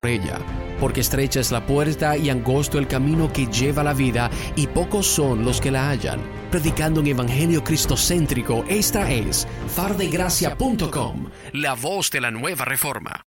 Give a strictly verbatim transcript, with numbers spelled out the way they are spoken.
ella, porque estrecha es la puerta y angosto el camino que lleva a la vida, y pocos son los que la hallan. Predicando un evangelio cristocéntrico, esta es fardegracia punto com, la voz de la nueva reforma.